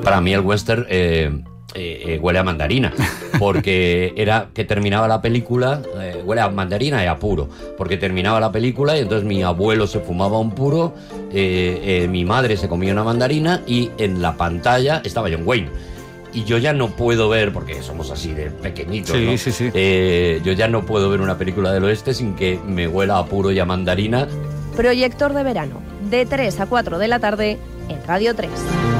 Para mí el western huele a mandarina, porque era que terminaba la película, huele a mandarina y a puro, porque terminaba la película y entonces mi abuelo se fumaba un puro, mi madre se comía una mandarina y en la pantalla estaba John Wayne. Y yo ya no puedo ver, porque somos así de pequeñitos, sí, ¿no? Sí, sí. Yo ya no puedo ver una película del oeste sin que me huela a puro y a mandarina. Proyector de verano, de 3 a 4 de la tarde en Radio 3.